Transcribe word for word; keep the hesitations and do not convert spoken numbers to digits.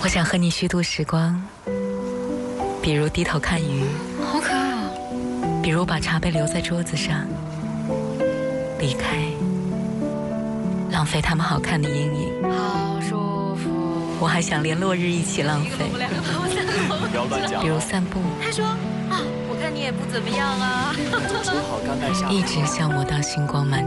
我想和你虚度时光，比如低头看鱼， 好可爱哦。 比如把茶杯留在桌子上，离开，浪费他们好看的阴影。 好舒服。 我还想连落日一起浪费， 不要乱讲。 比如散步。 他说啊，我看你也不怎么样啊。 说好刚带下。 一直消磨到星光满